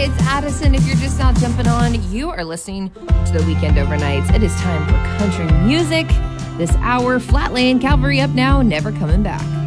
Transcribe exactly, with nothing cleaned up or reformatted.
it's Addison. If you're just now jumping on, you are listening to the Weekend Overnights. It is time for country music. This hour, Flat Lane, Calvary Up Now, Never Coming Back.